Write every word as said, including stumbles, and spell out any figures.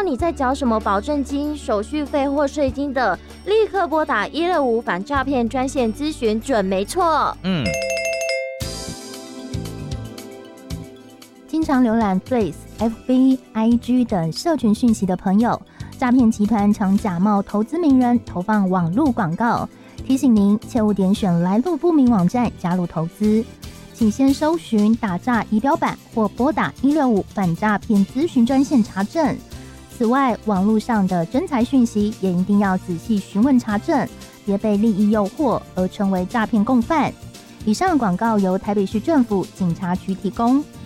你在缴什么保证金、手续费或税金的，立刻拨打一六五反诈骗专线咨询，准没错。 嗯。 经常浏览 Face、F B、I G 等社群讯息的朋友，诈骗集团常假冒投资名人投放网络广告，提醒您切勿点选来路不明网站加入投资，请先搜寻打诈仪表板或拨打一六五反诈骗咨询专线查证。此外，网络上的真财讯息也一定要仔细询问查证，别被利益诱惑而成为诈骗共犯。以上广告由台北市政府警察局提供。